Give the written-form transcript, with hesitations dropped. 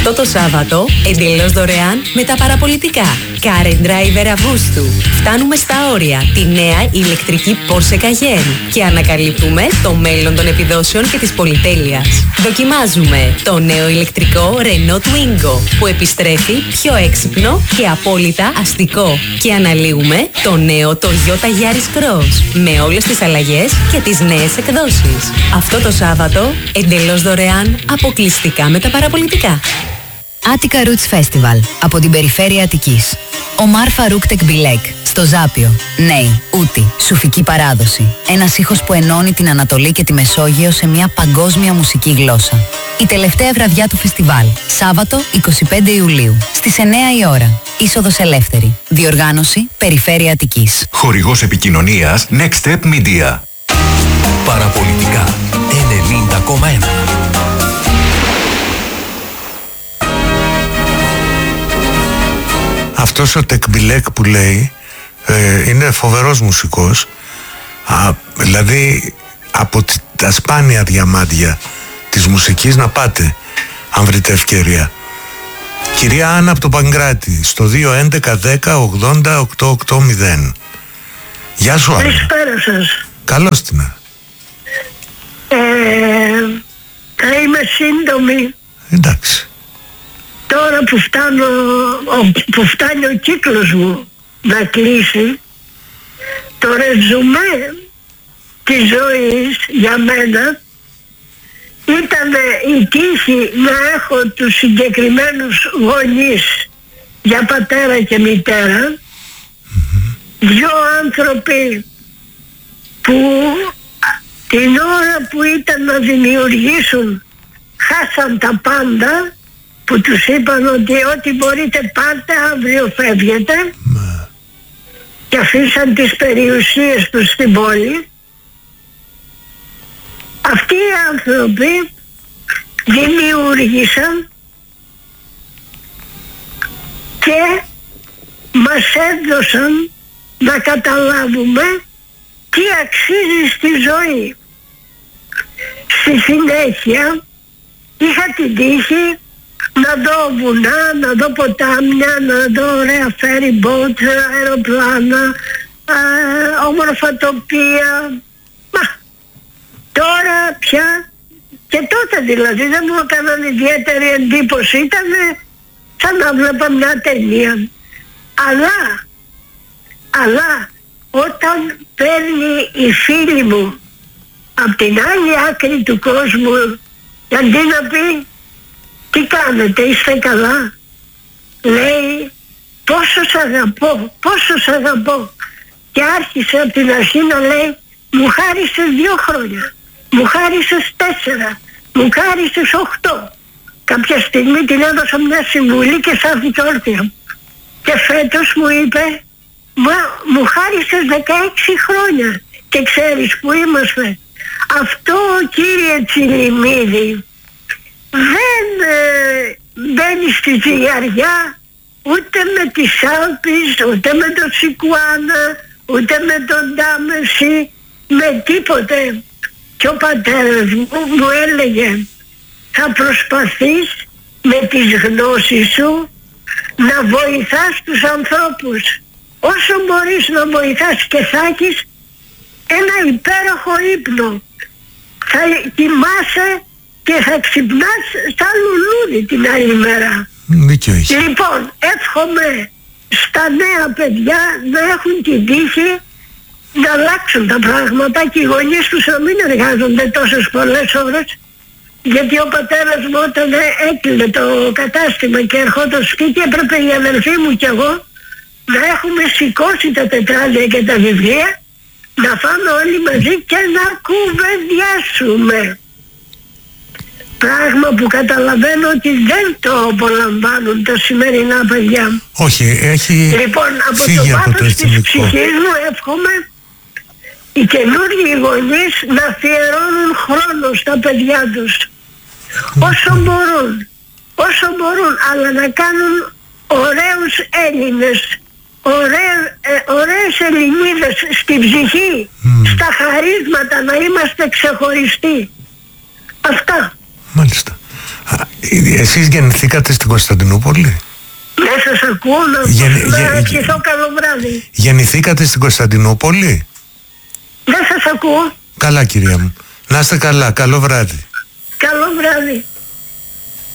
Αυτό το Σάββατο, εντελώς δωρεάν με τα παραπολιτικά. Car and Driver Αυγούστου. Φτάνουμε στα όρια τη νέα ηλεκτρική Porsche Cayenne και ανακαλύπτουμε το μέλλον των επιδόσεων και της πολυτέλειας. Δοκιμάζουμε το νέο ηλεκτρικό Renault Twingo που επιστρέφει πιο έξυπνο και απόλυτα αστικό. Και αναλύουμε το νέο Toyota Yaris Cross με όλες τις αλλαγές και τις νέες εκδόσεις. Αυτό το Σάββατο, εντελώς δωρεάν, αποκλειστικά με τα παραπολιτικά. Attica Roots Festival από την περιφέρεια Αττικής. Ομάρ Φαρούκ Τεκμπιλέκ στο Ζάπιο. Νέοι, Ούτη, σουφική παράδοση. Ένας ήχος που ενώνει την Ανατολή και τη Μεσόγειο σε μια παγκόσμια μουσική γλώσσα. Η τελευταία βραδιά του φεστιβάλ, Σάββατο 25 Ιουλίου, στις 9 η ώρα. Είσοδος ελεύθερη. Διοργάνωση Περιφέρεια Αττικής. Χορηγός επικοινωνίας Next Step Media. Παραπολιτικά 90,1. Αυτός ο Τεκμπιλέκ που λέει είναι φοβερός μουσικός, δηλαδή από τα σπάνια διαμάντια της μουσικής να πάτε αν βρείτε ευκαιρία. Κυρία Άννα από το Παγκράτη στο 2-11-10-80-880. Γεια σου Άννα. Καλησπέρα σας. Καλώς την. Θα είμαι σύντομη. Εντάξει. Τώρα που φτάνει ο κύκλος μου να κλείσει, το ρεζουμέ της ζωής για μένα ήταν η τύχη να έχω τους συγκεκριμένους γονείς για πατέρα και μητέρα, δυο άνθρωποι που την ώρα που ήταν να δημιουργήσουν χάσαν τα πάντα, που τους είπαν ότι ό,τι μπορείτε πάρτε, αύριο φεύγετε, και αφήσαν τις περιουσίες τους στην πόλη. Αυτοί οι άνθρωποι δημιούργησαν και μας έδωσαν να καταλάβουμε τι αξίζει στη ζωή. Στη συνέχεια είχα την τύχη να δω βουνά, να δω ποτάμια, να δω ωραία ferry boat, αεροπλάνα, όμορφα τοπία. Μα τώρα πια, και τότε δηλαδή δεν μου έκαναν ιδιαίτερη εντύπωση, ήταν σαν να βλέπα μια ταινία. Αλλά όταν παίρνει η φίλη μου από την άλλη άκρη του κόσμου, αντί να πει τι κάνετε, είστε καλά, λέει πόσο σ' αγαπώ, και άρχισε από την αρχή να λέει μου χάρισες 2 χρόνια, μου χάρισες 4, μου χάρισες 8. Κάποια στιγμή την έδωσα μια συμβουλή και στάθηκε όρθια, και φέτος μου είπε μου χάρισες 16 χρόνια και ξέρεις που είμαστε. Αυτό, κύριε Τσιλιμίδη, δεν μπαίνει στη ζυγαριά ούτε με τις Άλπεις, ούτε με το Σικουάνα, ούτε με τον Τάμεση, με τίποτε. Και ο πατέρας μου έλεγε θα προσπαθείς με τις γνώσεις σου να βοηθάς τους ανθρώπους όσο μπορείς να βοηθάς, και θα έχεις ένα υπέροχο ύπνο. Θα κοιμάσαι και θα ξυπνάς σαν λουλούδι την άλλη μέρα. Δίκιο έχει. Λοιπόν, εύχομαι στα νέα παιδιά να έχουν την τύχη να αλλάξουν τα πράγματα και οι γονείς τους να μην εργάζονται τόσες πολλές ώρες, γιατί ο πατέρας μου όταν έκλεινε το κατάστημα και ερχόταν σπίτι, έπρεπε η αδελφή μου και εγώ να έχουμε σηκώσει τα τετράδια και τα βιβλία, να φάμε όλοι μαζί και να κουβεντιάσουμε. Πράγμα που καταλαβαίνω ότι δεν το απολαμβάνουν τα σημερινά παιδιά. Όχι, έχει λοιπόν, από φύγει το από το βάθος της ψυχής μου εύχομαι οι καινούργιοι γονείς να αφιερώνουν χρόνο στα παιδιά τους όσο μπορούν, αλλά να κάνουν ωραίους Έλληνες, ωραίες Ελληνίδες στην ψυχή, στα χαρίσματα, να είμαστε ξεχωριστοί. Αυτά. Μάλιστα. Εσείς γεννηθήκατε στην Κωνσταντινούπολη? Δεν σας ακούω, να ευχηθώ καλό βράδυ. Γεννηθήκατε στην Κωνσταντινούπολη? Δεν σας ακούω. Καλά κυρία μου. Να είστε καλά. Καλό βράδυ. Καλό βράδυ.